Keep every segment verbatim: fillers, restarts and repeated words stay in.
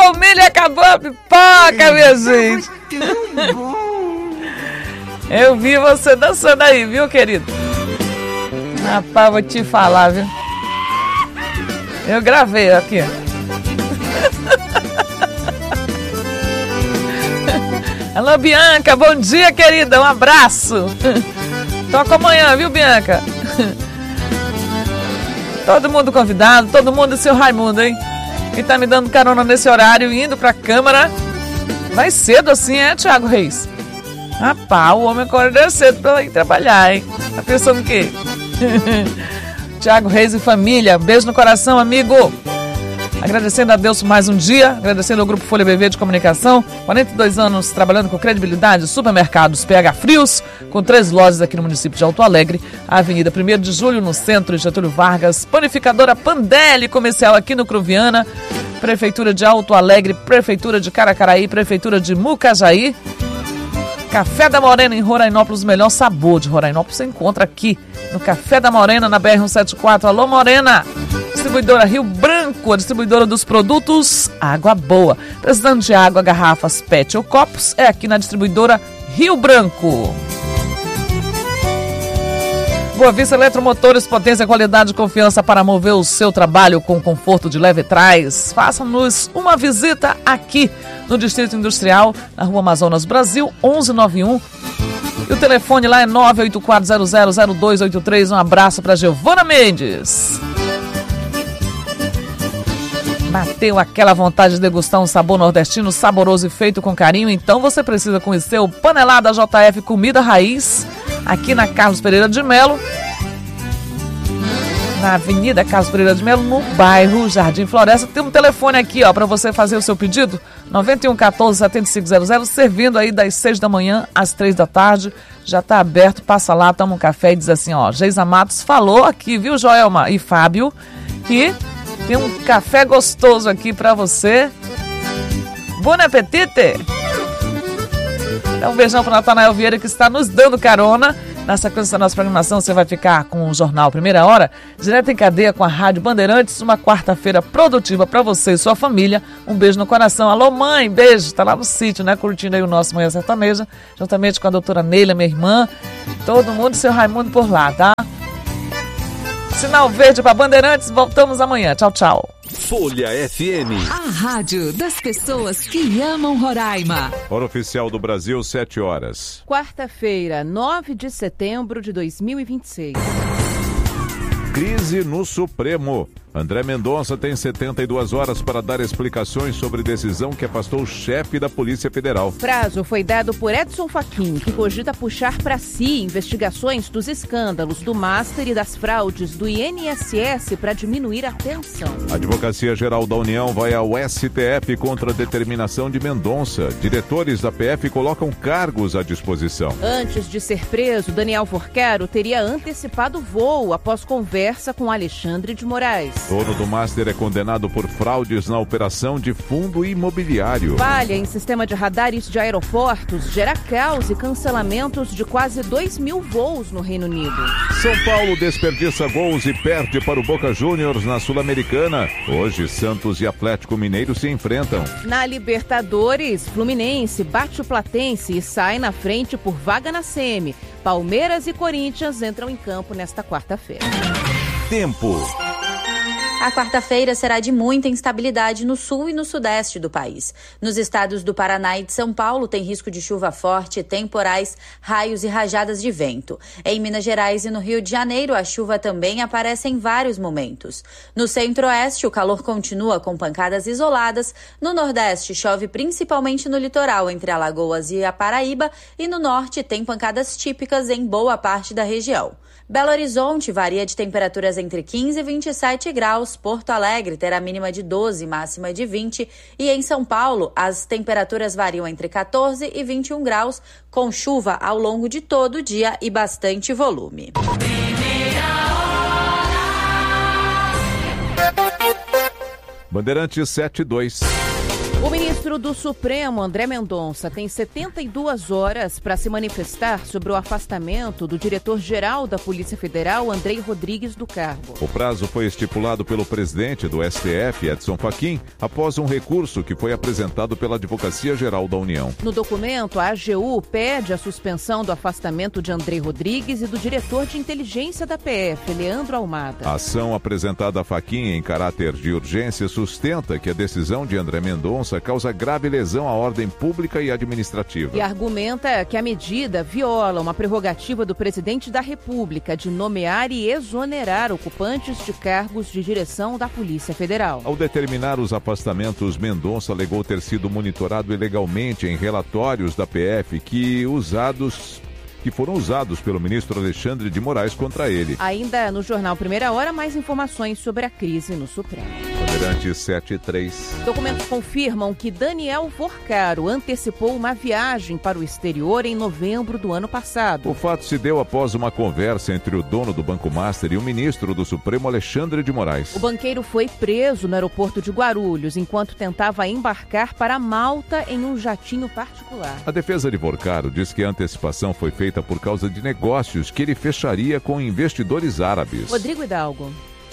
acabou o milho, acabou a pipoca, minha gente. Eu vi você dançando aí, viu, querido? Rapaz, vou te falar, viu? Eu gravei aqui. Alô, Bianca, bom dia, querida, um abraço. Toca amanhã, viu, Bianca? Todo mundo convidado, todo mundo seu Raimundo, hein? E tá me dando carona nesse horário, indo pra Câmara. Vai cedo assim, é, Thiago Reis? Rapaz, o homem acorda cedo pra ir trabalhar, hein? Tá pensando o quê? Thiago Reis e família, beijo no coração, amigo. Agradecendo a Deus por mais um dia, agradecendo ao Grupo Folha B V de Comunicação, quarenta e dois anos trabalhando com credibilidade, supermercados P H Frios, com três lojas aqui no município de Alto Alegre, a Avenida primeiro de julho no centro de Getúlio Vargas, Panificadora Pandelli, comercial aqui no Cruviana, Prefeitura de Alto Alegre, Prefeitura de Caracaraí, Prefeitura de Mucajaí, Café da Morena em Rorainópolis, o melhor sabor de Rorainópolis você encontra aqui no Café da Morena, na B R cento e setenta e quatro. Alô, Morena! Distribuidora Rio Branco, a distribuidora dos produtos Água Boa. Precisando de água, garrafas, pet ou copos, é aqui na distribuidora Rio Branco. Boa Vista Eletromotores, potência, qualidade e confiança para mover o seu trabalho com conforto de leve trás. Faça-nos uma visita aqui no Distrito Industrial, na Rua Amazonas Brasil, onze noventa e um. E o telefone lá é nove oito quatro zero zero zero dois oito três. Um abraço para Giovana Mendes. Bateu aquela vontade de degustar um sabor nordestino saboroso e feito com carinho? Então você precisa conhecer o Panelada J F Comida Raiz, aqui na Carlos Pereira de Melo, na Avenida Carlos Pereira de Melo, no bairro Jardim Floresta. Tem um telefone aqui, ó, para você fazer o seu pedido, nove um um quatro, sete cinco zero zero, servindo aí das seis da manhã às três da tarde. Já tá aberto, passa lá, toma um café e diz assim, ó, Geisa Matos falou aqui, viu, Joelma e Fábio, que tem um café gostoso aqui pra você. Bom apetite! Então um beijão pro Natanael Vieira, que está nos dando carona. Na sequência da nossa programação, você vai ficar com o Jornal Primeira Hora, direto em cadeia com a Rádio Bandeirantes. Uma quarta-feira produtiva pra você e sua família. Um beijo no coração. Alô, mãe, beijo. Tá lá no sítio, né? Curtindo aí o nosso Manhã Sertaneja, juntamente com a doutora Neila, minha irmã. Todo mundo, seu Raimundo por lá, tá? Sinal verde para Bandeirantes, voltamos amanhã. Tchau, tchau. Folha F M. A rádio das pessoas que amam Roraima. Hora oficial do Brasil, sete horas. Quarta-feira, nove de setembro de dois mil e vinte e seis. Crise no Supremo. André Mendonça tem setenta e duas horas para dar explicações sobre decisão que afastou o chefe da Polícia Federal. Prazo foi dado por Edson Fachin, que cogita puxar para si investigações dos escândalos do Master e das fraudes do I N S S para diminuir a tensão. A Advocacia Geral da União vai ao S T F contra a determinação de Mendonça. Diretores da P F colocam cargos à disposição. Antes de ser preso, Daniel Forquero teria antecipado o voo após conversa com Alexandre de Moraes. Dono do Master é condenado por fraudes na operação de fundo imobiliário. Falha em sistema de radares de aeroportos gera caos e cancelamentos de quase dois mil voos no Reino Unido. São Paulo desperdiça gols e perde para o Boca Juniors na Sul-Americana. Hoje, Santos e Atlético Mineiro se enfrentam. Na Libertadores, Fluminense bate o Platense e sai na frente por vaga na semi. Palmeiras e Corinthians entram em campo nesta quarta-feira. Tempo. A quarta-feira será de muita instabilidade no sul e no sudeste do país. Nos estados do Paraná e de São Paulo tem risco de chuva forte, temporais, raios e rajadas de vento. Em Minas Gerais e no Rio de Janeiro, a chuva também aparece em vários momentos. No centro-oeste, o calor continua com pancadas isoladas. No nordeste, chove principalmente no litoral, entre Alagoas e a Paraíba. E no norte, tem pancadas típicas em boa parte da região. Belo Horizonte varia de temperaturas entre quinze e vinte e sete graus. Porto Alegre terá mínima de doze, máxima de vinte. E em São Paulo, as temperaturas variam entre catorze e vinte e um graus, com chuva ao longo de todo o dia e bastante volume. Bandeirantes sete dois. O ministro ministro do Supremo, André Mendonça, tem setenta e duas horas para se manifestar sobre o afastamento do diretor-geral da Polícia Federal, Andrei Rodrigues, do cargo. O prazo foi estipulado pelo presidente do S T F, Edson Fachin, após um recurso que foi apresentado pela Advocacia Geral da União. No documento, a A G U pede a suspensão do afastamento de Andrei Rodrigues e do diretor de inteligência da P F, Leandro Almada. A ação apresentada a Fachin em caráter de urgência sustenta que a decisão de André Mendonça causa grave lesão à ordem pública e administrativa. E argumenta que a medida viola uma prerrogativa do presidente da República de nomear e exonerar ocupantes de cargos de direção da Polícia Federal. Ao determinar os afastamentos, Mendonça alegou ter sido monitorado ilegalmente em relatórios da P F que usados... que foram usados pelo ministro Alexandre de Moraes contra ele. Ainda no jornal Primeira Hora, mais informações sobre a crise no Supremo. Bandeirantes sete e três. Documentos confirmam que Daniel Vorcaro antecipou uma viagem para o exterior em novembro do ano passado. O fato se deu após uma conversa entre o dono do Banco Master e o ministro do Supremo, Alexandre de Moraes. O banqueiro foi preso no aeroporto de Guarulhos enquanto tentava embarcar para Malta em um jatinho particular. A defesa de Vorcaro diz que a antecipação foi feita por causa de negócios que ele fecharia com investidores árabes. Rodrigo Hidalgo.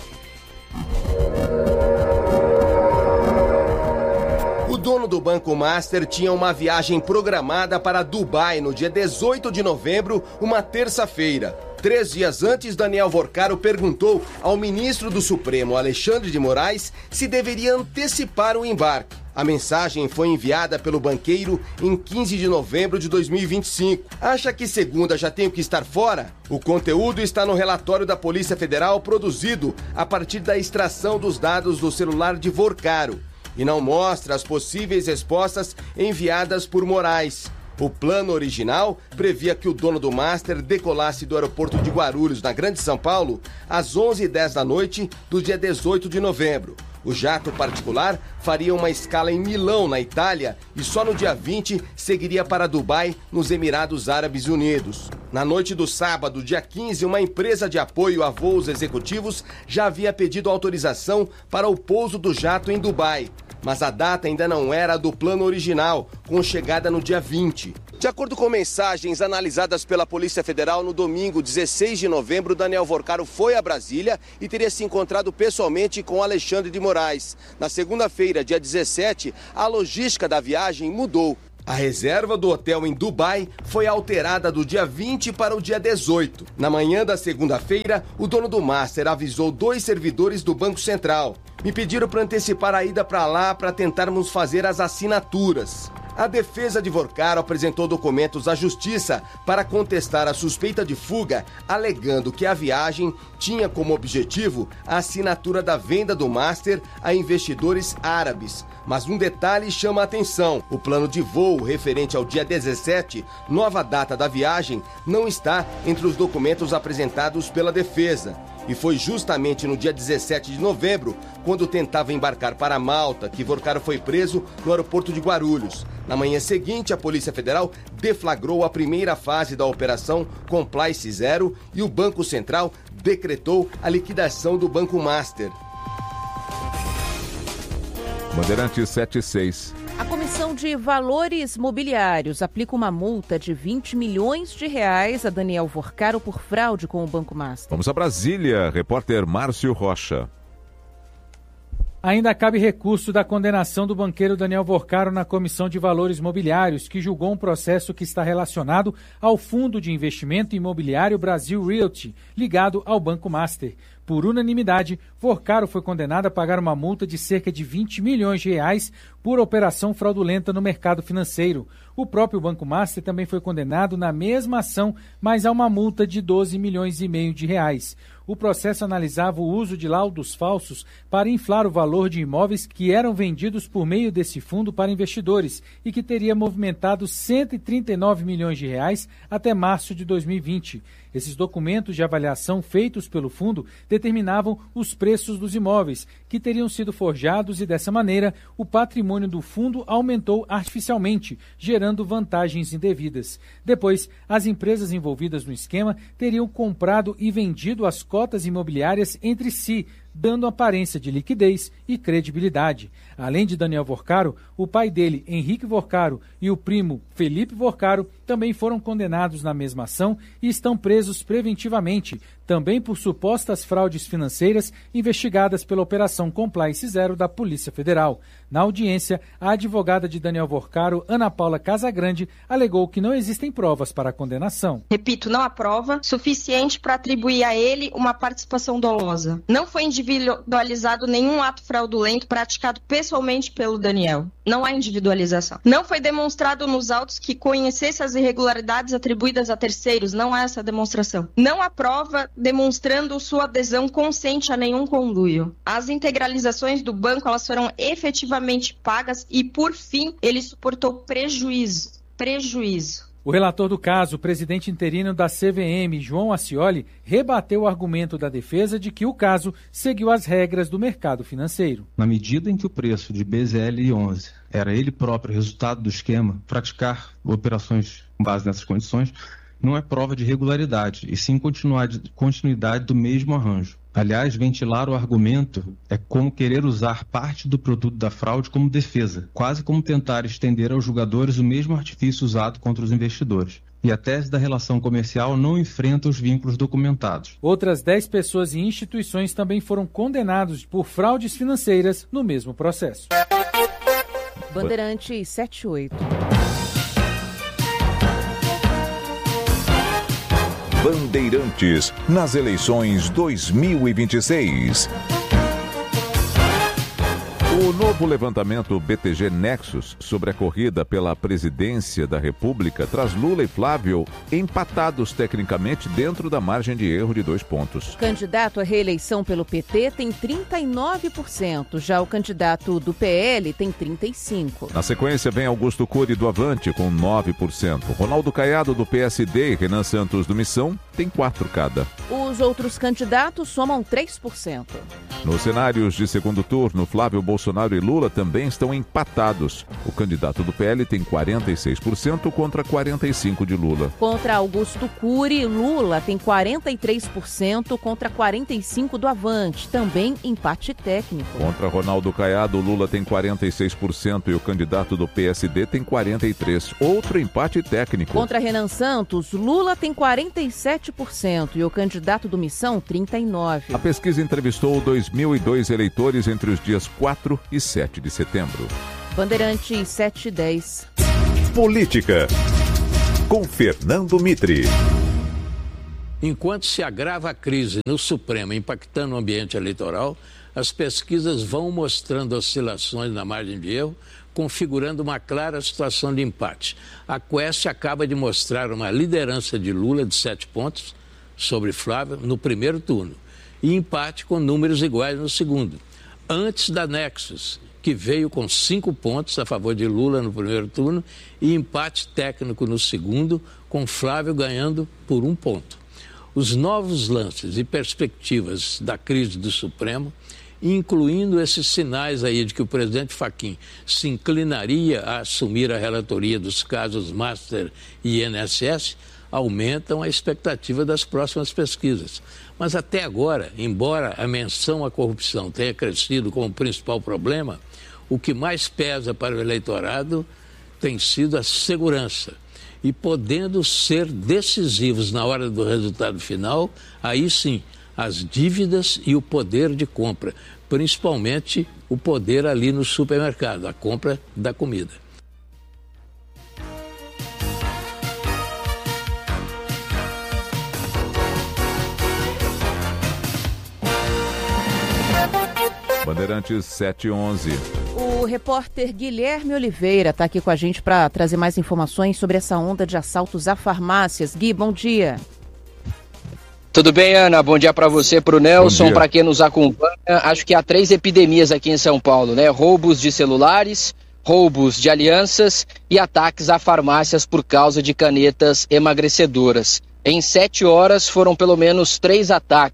O dono do Banco Master tinha uma viagem programada para Dubai no dia dezoito de novembro, uma terça-feira. Três dias antes, Daniel Vorcaro perguntou ao ministro do Supremo, Alexandre de Moraes, se deveria antecipar o embarque. A mensagem foi enviada pelo banqueiro em quinze de novembro de dois mil e vinte e cinco. Acha que segunda já tenho que estar fora? O conteúdo está no relatório da Polícia Federal produzido a partir da extração dos dados do celular de Vorcaro e não mostra as possíveis respostas enviadas por Moraes. O plano original previa que o dono do Master decolasse do aeroporto de Guarulhos, na Grande São Paulo, às onze e dez da noite do dia dezoito de novembro. O jato particular faria uma escala em Milão, na Itália, e só no dia vinte seguiria para Dubai, nos Emirados Árabes Unidos. Na noite do sábado, dia quinze, uma empresa de apoio a voos executivos já havia pedido autorização para o pouso do jato em Dubai. Mas a data ainda não era do plano original, com chegada no dia vinte. De acordo com mensagens analisadas pela Polícia Federal, no domingo, dezesseis de novembro, Daniel Vorcaro foi a Brasília e teria se encontrado pessoalmente com Alexandre de Moraes. Na segunda-feira, dia dezessete, a logística da viagem mudou. A reserva do hotel em Dubai foi alterada do dia vinte para o dia dezoito. Na manhã da segunda-feira, o dono do Master avisou dois servidores do Banco Central. Me pediram para antecipar a ida para lá para tentarmos fazer as assinaturas. A defesa de Vorcaro apresentou documentos à Justiça para contestar a suspeita de fuga, alegando que a viagem tinha como objetivo a assinatura da venda do Master a investidores árabes. Mas um detalhe chama a atenção: o plano de voo referente ao dia dezessete, nova data da viagem, não está entre os documentos apresentados pela defesa. E foi justamente no dia dezessete de novembro, quando tentava embarcar para Malta, que Vorcaro foi preso no aeroporto de Guarulhos. Na manhã seguinte, a Polícia Federal deflagrou a primeira fase da Operação Compliance Zero e o Banco Central decretou a liquidação do Banco Master. Bandeirantes sete e seis. A Comissão de Valores Mobiliários aplica uma multa de vinte milhões de reais a Daniel Vorcaro por fraude com o Banco Master. Vamos a Brasília, repórter Márcio Rocha. Ainda cabe recurso da condenação do banqueiro Daniel Vorcaro na Comissão de Valores Mobiliários, que julgou um processo que está relacionado ao Fundo de Investimento Imobiliário Brasil Realty, ligado ao Banco Master. Por unanimidade, Vorcaro foi condenado a pagar uma multa de cerca de vinte milhões de reais por operação fraudulenta no mercado financeiro. O próprio Banco Master também foi condenado na mesma ação, mas a uma multa de doze milhões e meio de reais. O processo analisava o uso de laudos falsos para inflar o valor de imóveis que eram vendidos por meio desse fundo para investidores e que teria movimentado cento e trinta e nove milhões de reais até março de dois mil e vinte. Esses documentos de avaliação feitos pelo fundo determinavam os preços dos imóveis, que que teriam sido forjados e, dessa maneira, o patrimônio do fundo aumentou artificialmente, gerando vantagens indevidas. Depois, as empresas envolvidas no esquema teriam comprado e vendido as cotas imobiliárias entre si, dando aparência de liquidez e credibilidade. Além de Daniel Vorcaro, o pai dele, Henrique Vorcaro, e o primo, Felipe Vorcaro, também foram condenados na mesma ação e estão presos preventivamente, também por supostas fraudes financeiras investigadas pela Operação Compliance Zero da Polícia Federal. Na audiência, a advogada de Daniel Vorcaro, Ana Paula Casagrande, alegou que não existem provas para a condenação. Repito, não há prova suficiente para atribuir a ele uma participação dolosa. Não foi individualizado nenhum ato fraudulento praticado pessoalmente pelo Daniel. Não há individualização. Não foi demonstrado nos autos que conhecesse as irregularidades atribuídas a terceiros. Não há essa demonstração. Não há prova demonstrando sua adesão consciente a nenhum conluio. As integralizações do banco, elas foram efetivamente pagas e, por fim, ele suportou prejuízo. Prejuízo. O relator do caso, o presidente interino da C V M, João Ascioli, rebateu o argumento da defesa de que o caso seguiu as regras do mercado financeiro. Na medida em que o preço de B Z L onze era ele próprio resultado do esquema, praticar operações com base nessas condições não é prova de regularidade, e sim continuidade do mesmo arranjo. Aliás, ventilar o argumento é como querer usar parte do produto da fraude como defesa, quase como tentar estender aos julgadores o mesmo artifício usado contra os investidores. E a tese da relação comercial não enfrenta os vínculos documentados. Outras dez pessoas e instituições também foram condenados por fraudes financeiras no mesmo processo. Bandeirantes setenta e oito. Bandeirantes nas eleições dois mil e vinte e seis. O novo levantamento B T G Nexus sobre a corrida pela presidência da República traz Lula e Flávio empatados tecnicamente dentro da margem de erro de dois pontos. O candidato à reeleição pelo P T tem trinta e nove por cento, já o candidato do P L tem trinta e cinco por cento. Na sequência vem Augusto Cury do Avante com nove por cento. Ronaldo Caiado do P S D e Renan Santos do Missão tem quatro cada. Os outros candidatos somam três por cento. Nos cenários de segundo turno, Flávio Bolsonaro e Lula também estão empatados. O candidato do P L tem quarenta e seis por cento contra quarenta e cinco por cento de Lula. Contra Augusto Cury, Lula tem quarenta e três por cento contra quarenta e cinco por cento do Avante. Também empate técnico. Contra Ronaldo Caiado, Lula tem quarenta e seis por cento e o candidato do P S D tem quarenta e três por cento. Outro empate técnico. Contra Renan Santos, Lula tem quarenta e sete por cento e o candidato do Missão trinta e nove por cento. A pesquisa entrevistou dois mil e dois eleitores entre os dias quatro e sete de setembro. Bandeirantes sete e dez. Política, com Fernando Mitre. Enquanto se agrava a crise no Supremo, impactando o ambiente eleitoral, as pesquisas vão mostrando oscilações na margem de erro, configurando uma clara situação de empate. A Quest acaba de mostrar uma liderança de Lula de sete pontos sobre Flávio no primeiro turno e empate com números iguais no segundo. Antes da Nexus, que veio com cinco pontos a favor de Lula no primeiro turno e empate técnico no segundo, com Flávio ganhando por um ponto. Os novos lances e perspectivas da crise do Supremo, incluindo esses sinais aí de que o presidente Fachin se inclinaria a assumir a relatoria dos casos Master e I N S S, aumentam a expectativa das próximas pesquisas. Mas até agora, embora a menção à corrupção tenha crescido como principal problema, o que mais pesa para o eleitorado tem sido a segurança. E podendo ser decisivos na hora do resultado final, aí sim, as dívidas e o poder de compra, principalmente o poder ali no supermercado, a compra da comida. Bandeirantes sete e onze. O repórter Guilherme Oliveira está aqui com a gente para trazer mais informações sobre essa onda de assaltos a farmácias. Gui, bom dia. Tudo bem, Ana? Bom dia para você, para o Nelson, para quem nos acompanha. Acho que há três epidemias aqui em São Paulo, né? Roubos de celulares, roubos de alianças e ataques a farmácias por causa de canetas emagrecedoras. Em sete horas foram pelo menos três ataques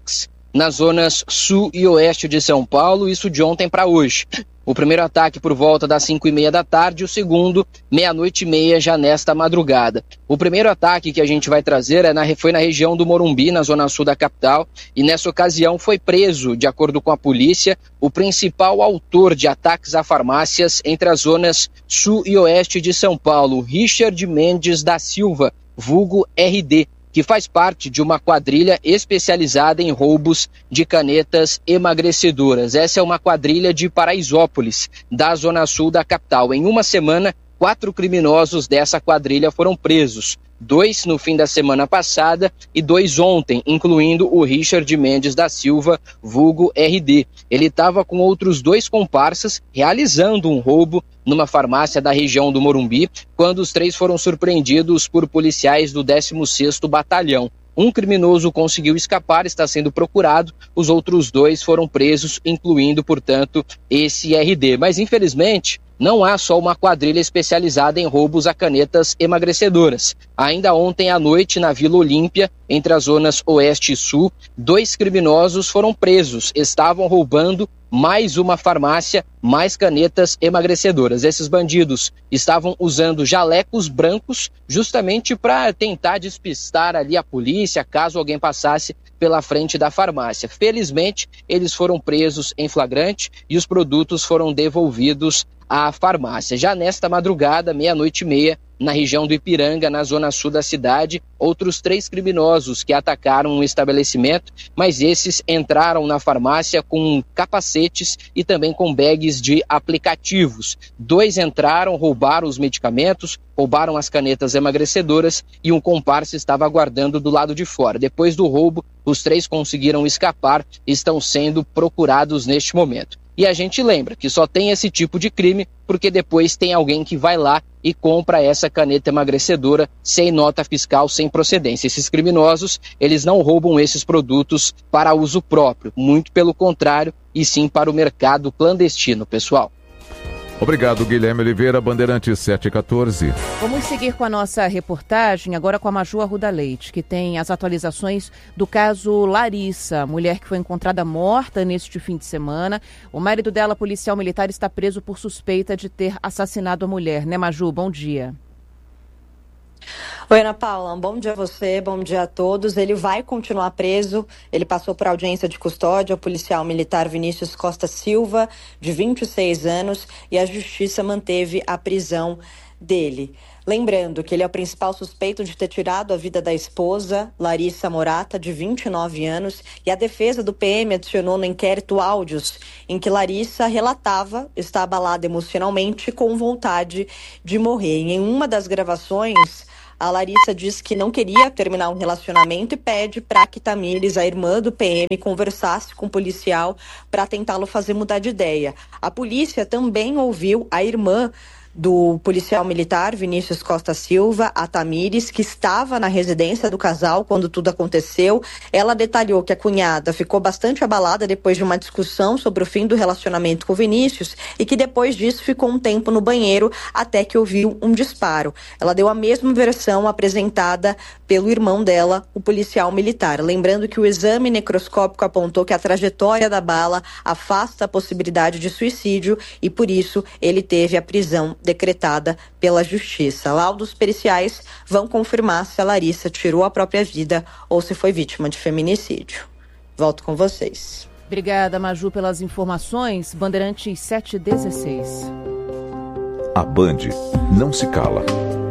nas zonas sul e oeste de São Paulo, isso de ontem para hoje. O primeiro ataque por volta das cinco e meia da tarde, o segundo, meia-noite e meia, já nesta madrugada. O primeiro ataque que a gente vai trazer é na, foi na região do Morumbi, na zona sul da capital, e nessa ocasião foi preso, de acordo com a polícia, o principal autor de ataques a farmácias entre as zonas sul e oeste de São Paulo, Richard Mendes da Silva, vulgo R D, que faz parte de uma quadrilha especializada em roubos de canetas emagrecedoras. Essa é uma quadrilha de Paraisópolis, da zona sul da capital. Em uma semana, quatro criminosos dessa quadrilha foram presos. Dois no fim da semana passada e dois ontem, incluindo o Richard Mendes da Silva, vulgo R D. Ele estava com outros dois comparsas realizando um roubo numa farmácia da região do Morumbi, quando os três foram surpreendidos por policiais do décimo sexto Batalhão. Um criminoso conseguiu escapar, está sendo procurado, os outros dois foram presos, incluindo, portanto, esse R D. Mas, infelizmente, não há só uma quadrilha especializada em roubos a canetas emagrecedoras. Ainda ontem à noite, na Vila Olímpia, entre as zonas oeste e sul, dois criminosos foram presos. Estavam roubando mais uma farmácia, mais canetas emagrecedoras. Esses bandidos estavam usando jalecos brancos justamente para tentar despistar ali a polícia, caso alguém passasse pela frente da farmácia. Felizmente, eles foram presos em flagrante e os produtos foram devolvidos à farmácia. Já nesta madrugada, meia-noite e meia, na região do Ipiranga, na zona sul da cidade, outros três criminosos que atacaram um estabelecimento, mas esses entraram na farmácia com capacetes e também com bags de aplicativos. Dois entraram, roubaram os medicamentos, roubaram as canetas emagrecedoras e um comparsa estava aguardando do lado de fora. Depois do roubo, os três conseguiram escapar e estão sendo procurados neste momento. E a gente lembra que só tem esse tipo de crime porque depois tem alguém que vai lá e compra essa caneta emagrecedora sem nota fiscal, sem procedência. Esses criminosos, eles não roubam esses produtos para uso próprio, muito pelo contrário, e sim para o mercado clandestino, pessoal. Obrigado, Guilherme Oliveira, Bandeirantes sete e quatorze. Vamos seguir com a nossa reportagem, agora com a Maju Arruda Leite, que tem as atualizações do caso Larissa, mulher que foi encontrada morta neste fim de semana. O marido dela, policial militar, está preso por suspeita de ter assassinado a mulher. Né, Maju? Bom dia. Oi, Ana Paula, um bom dia a você, bom dia a todos. Ele vai continuar preso, ele passou por audiência de custódia, o policial militar Vinícius Costa Silva, de vinte e seis anos, e a justiça manteve a prisão dele. Lembrando que ele é o principal suspeito de ter tirado a vida da esposa, Larissa Morata, de vinte e nove anos, e a defesa do P M adicionou no inquérito áudios em que Larissa relatava estar abalada emocionalmente com vontade de morrer. Em uma das gravações, a Larissa diz que não queria terminar um relacionamento e pede para que Tamires, a irmã do P M, conversasse com o policial para tentá-lo fazer mudar de ideia. A polícia também ouviu a irmã do policial militar Vinícius Costa Silva, a Tamires, que estava na residência do casal quando tudo aconteceu. Ela detalhou que a cunhada ficou bastante abalada depois de uma discussão sobre o fim do relacionamento com o Vinícius e que depois disso ficou um tempo no banheiro até que ouviu um disparo. Ela deu a mesma versão apresentada pelo irmão dela, o policial militar. Lembrando que o exame necroscópico apontou que a trajetória da bala afasta a possibilidade de suicídio e por isso ele teve a prisão decretada pela justiça. Laudos periciais vão confirmar se a Larissa tirou a própria vida ou se foi vítima de feminicídio. Volto com vocês. Obrigada, Maju, pelas informações. Bandeirantes sete e dezesseis. A Band não se cala.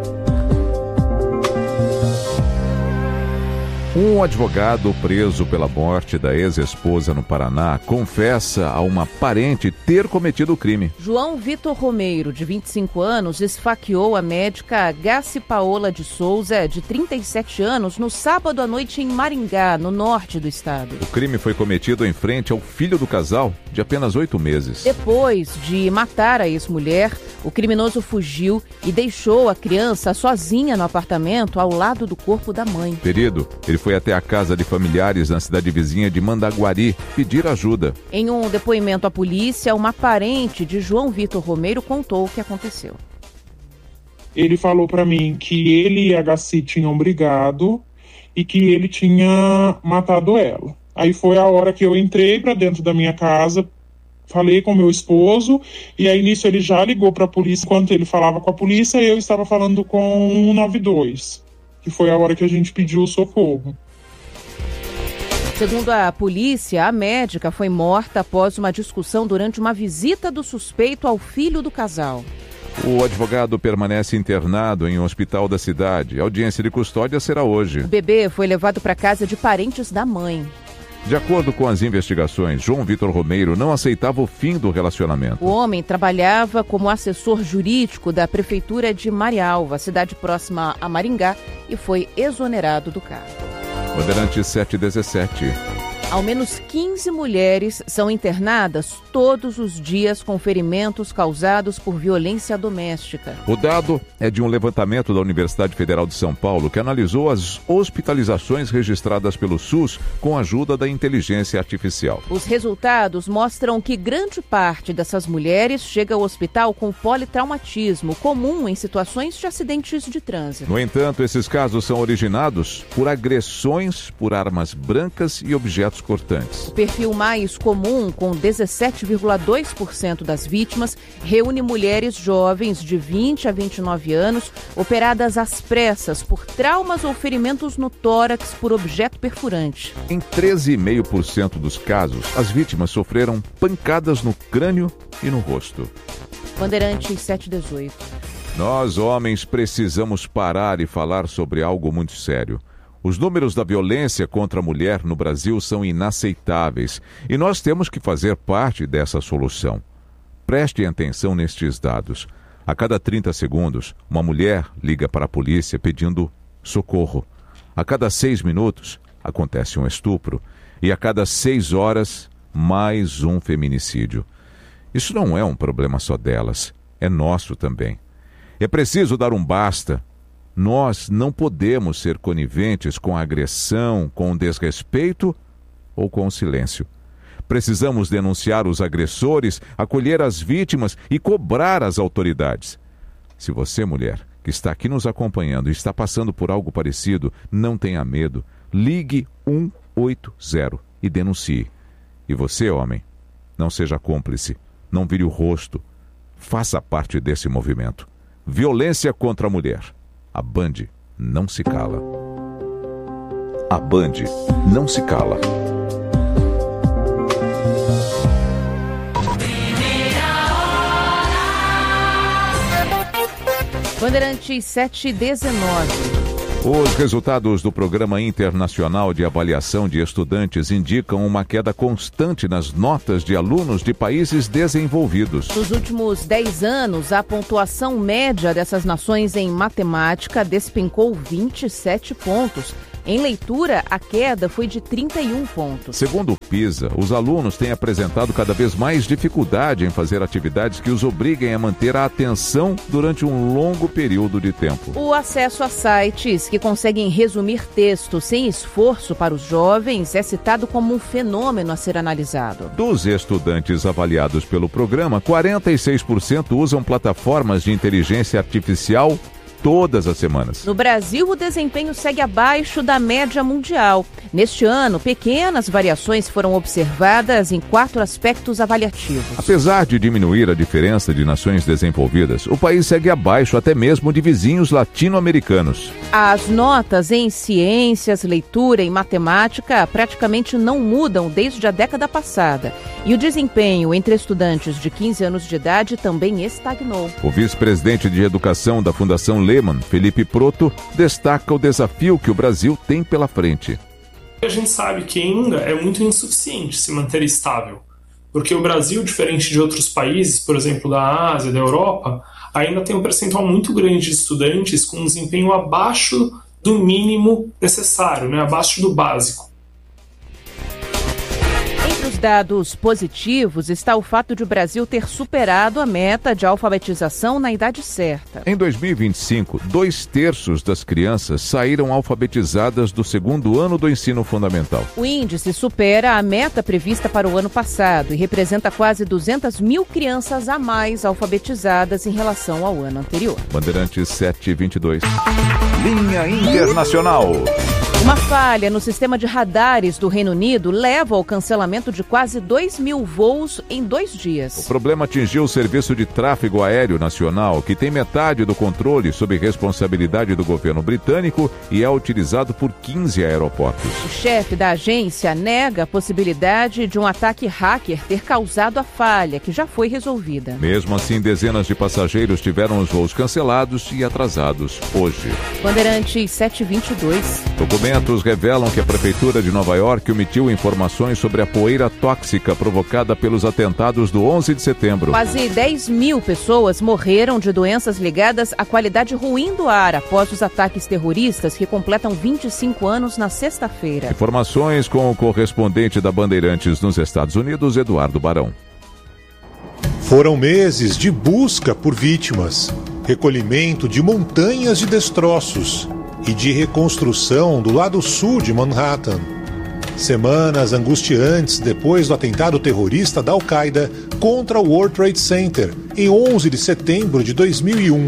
Um advogado preso pela morte da ex-esposa no Paraná confessa a uma parente ter cometido o crime. João Vitor Romeiro, de vinte e cinco anos, esfaqueou a médica Gassi Paola de Souza, de trinta e sete anos, no sábado à noite em Maringá, no norte do estado. O crime foi cometido em frente ao filho do casal, de apenas oito meses. Depois de matar a ex-mulher, o criminoso fugiu e deixou a criança sozinha no apartamento ao lado do corpo da mãe. Ferido, ele foi até a casa de familiares na cidade vizinha de Mandaguari pedir ajuda. Em um depoimento à polícia, uma parente de João Vitor Romeiro contou o que aconteceu. Ele falou para mim que ele e a Gassi tinham brigado e que ele tinha matado ela. Aí foi a hora que eu entrei para dentro da minha casa, falei com meu esposo, e aí nisso ele já ligou para a polícia. Enquanto ele falava com a polícia, eu estava falando com um nove dois, que foi a hora que a gente pediu o socorro. Segundo a polícia, a médica foi morta após uma discussão durante uma visita do suspeito ao filho do casal. O advogado permanece internado em um hospital da cidade. A audiência de custódia será hoje. O bebê foi levado para casa de parentes da mãe. De acordo com as investigações, João Vitor Romeiro não aceitava o fim do relacionamento. O homem trabalhava como assessor jurídico da prefeitura de Marialva, cidade próxima a Maringá, e foi exonerado do cargo. Bandeirantes sete dezessete. Ao menos quinze mulheres são internadas todos os dias com ferimentos causados por violência doméstica. O dado é de um levantamento da Universidade Federal de São Paulo, que analisou as hospitalizações registradas pelo SUS com a ajuda da inteligência artificial. Os resultados mostram que grande parte dessas mulheres chega ao hospital com politraumatismo, comum em situações de acidentes de trânsito. No entanto, esses casos são originados por agressões por armas brancas e objetos cortantes. O perfil mais comum, com dezessete vírgula dois por cento das vítimas, reúne mulheres jovens de vinte a vinte e nove anos, operadas às pressas por traumas ou ferimentos no tórax por objeto perfurante. Em treze vírgula cinco por cento dos casos, as vítimas sofreram pancadas no crânio e no rosto. Bandeirantes sete dezoito. Nós, homens, precisamos parar e falar sobre algo muito sério. Os números da violência contra a mulher no Brasil são inaceitáveis e nós temos que fazer parte dessa solução. Prestem atenção nestes dados. A cada trinta segundos, uma mulher liga para a polícia pedindo socorro. A cada seis minutos, acontece um estupro. E a cada seis horas, mais um feminicídio. Isso não é um problema só delas, é nosso também. É preciso dar um basta. Nós não podemos ser coniventes com a agressão, com o desrespeito ou com o silêncio. Precisamos denunciar os agressores, acolher as vítimas e cobrar as autoridades. Se você, mulher, que está aqui nos acompanhando e está passando por algo parecido, não tenha medo. Ligue um oito zero e denuncie. E você, homem, não seja cúmplice, não vire o rosto. Faça parte desse movimento. Violência contra a mulher. A Band não se cala. A Band não se cala. Bandeirantes sete dezenove. Os resultados do Programa Internacional de Avaliação de Estudantes indicam uma queda constante nas notas de alunos de países desenvolvidos. Nos últimos dez anos, a pontuação média dessas nações em matemática despencou vinte e sete pontos. Em leitura, a queda foi de trinta e um pontos. Segundo o PISA, os alunos têm apresentado cada vez mais dificuldade em fazer atividades que os obriguem a manter a atenção durante um longo período de tempo. O acesso a sites que conseguem resumir texto sem esforço para os jovens é citado como um fenômeno a ser analisado. Dos estudantes avaliados pelo programa, quarenta e seis por cento usam plataformas de inteligência artificial todas as semanas. No Brasil, o desempenho segue abaixo da média mundial. Neste ano, pequenas variações foram observadas em quatro aspectos avaliativos. Apesar de diminuir a diferença de nações desenvolvidas, o país segue abaixo até mesmo de vizinhos latino-americanos. As notas em ciências, leitura e matemática praticamente não mudam desde a década passada. E o desempenho entre estudantes de quinze anos de idade também estagnou. O vice-presidente de Educação da Fundação Lehman, Felipe Proto, destaca o desafio que o Brasil tem pela frente. A gente sabe que ainda é muito insuficiente se manter estável, porque o Brasil, diferente de outros países, por exemplo, da Ásia, da Europa, ainda tem um percentual muito grande de estudantes com um desempenho abaixo do mínimo necessário, né, abaixo do básico. Entre os dados positivos está o fato de o Brasil ter superado a meta de alfabetização na idade certa. Em dois mil e vinte e cinco, dois terços das crianças saíram alfabetizadas do segundo ano do ensino fundamental. O índice supera a meta prevista para o ano passado e representa quase duzentas mil crianças a mais alfabetizadas em relação ao ano anterior. Bandeirantes sete vinte e dois. Linha Internacional. Uma falha no sistema de radares do Reino Unido leva ao cancelamento de quase dois mil voos em dois dias. O problema atingiu o Serviço de Tráfego Aéreo Nacional, que tem metade do controle sob responsabilidade do governo britânico e é utilizado por quinze aeroportos. O chefe da agência nega a possibilidade de um ataque hacker ter causado a falha, que já foi resolvida. Mesmo assim, dezenas de passageiros tiveram os voos cancelados e atrasados hoje. Bandeirantes sete e vinte e dois. Documentos revelam que a Prefeitura de Nova York omitiu informações sobre a poeira tóxica provocada pelos atentados do onze de setembro. Quase dez mil pessoas morreram de doenças ligadas à qualidade ruim do ar após os ataques terroristas que completam vinte e cinco anos na sexta-feira. Informações com o correspondente da Bandeirantes nos Estados Unidos, Eduardo Barão. Foram meses de busca por vítimas, recolhimento de montanhas de destroços e de reconstrução do lado sul de Manhattan. Semanas angustiantes depois do atentado terrorista da Al-Qaeda contra o World Trade Center, em onze de setembro de dois mil e um.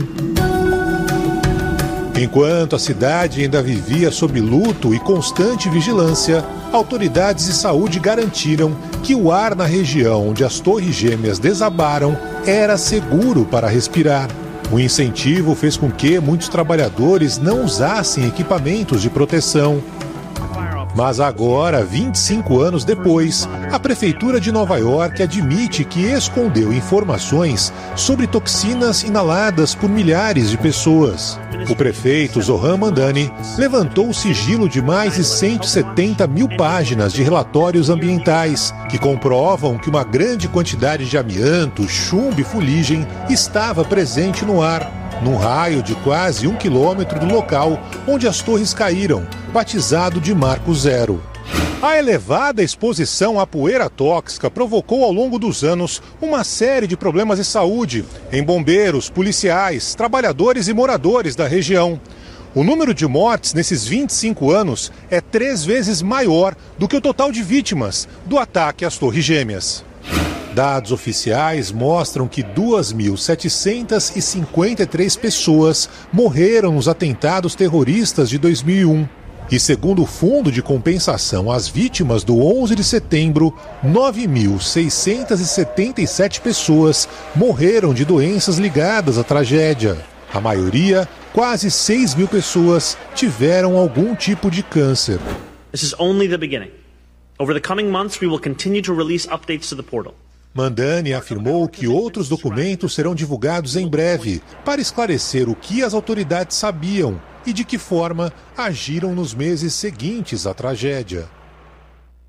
Enquanto a cidade ainda vivia sob luto e constante vigilância, autoridades de saúde garantiram que o ar na região onde as torres gêmeas desabaram era seguro para respirar. O incentivo fez com que muitos trabalhadores não usassem equipamentos de proteção. Mas agora, vinte e cinco anos depois, a Prefeitura de Nova York admite que escondeu informações sobre toxinas inaladas por milhares de pessoas. O prefeito Zohran Mamdani levantou o sigilo de mais de cento e setenta mil páginas de relatórios ambientais que comprovam que uma grande quantidade de amianto, chumbo e fuligem estava presente no ar, num raio de quase um quilômetro do local onde as torres caíram, batizado de Marco Zero. A elevada exposição à poeira tóxica provocou ao longo dos anos uma série de problemas de saúde em bombeiros, policiais, trabalhadores e moradores da região. O número de mortes nesses vinte e cinco anos é três vezes maior do que o total de vítimas do ataque às Torres Gêmeas. Dados oficiais mostram que duas mil setecentas e cinquenta e três pessoas morreram nos atentados terroristas de dois mil e um. E segundo o Fundo de Compensação às Vítimas do onze de setembro, nove mil seiscentas e setenta e sete pessoas morreram de doenças ligadas à tragédia. A maioria, quase seis mil pessoas, tiveram algum tipo de câncer. This is only the beginning. Over the coming months, we will continue to release updates to the portal. Mamdani afirmou que outros documentos serão divulgados em breve para esclarecer o que as autoridades sabiam e de que forma agiram nos meses seguintes à tragédia.